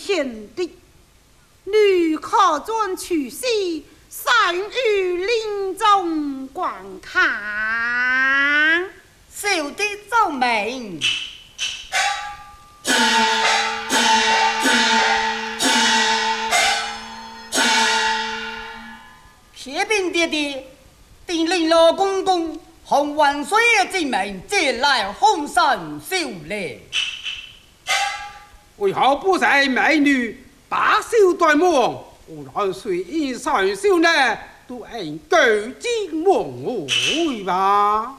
天地，女可尊取西，善于林中观看。 小弟奏明。启禀爹爹，定令老公公洪万岁之命，借来hom山修礼。 为何不在美女把手对望？我来随意上修呢，都按举金望会吧。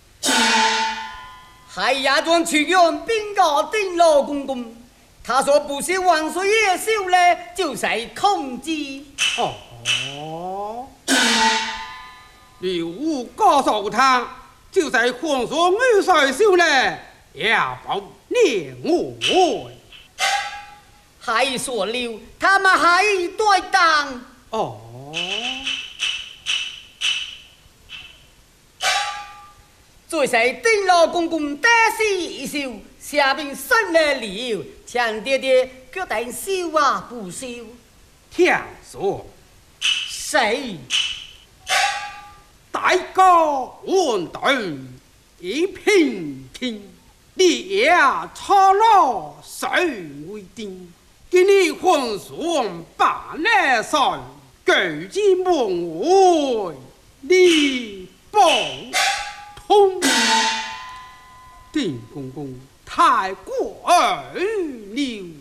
海牙庄去院禀告定老公公，他说不是万岁爷修嘞，就是空机。 哦，刘武告诉他，就在皇上二岁修呢，也不念我。 还说了，他们还对当。 哦。 最是丁老公公得势一笑，下边生了了，强爹爹决定修啊不修？ 听说谁？ 大高万顿一平天，烈操劳谁为定？今日皇上把那赛，举金梦会，你不通。丁公公太过儿了。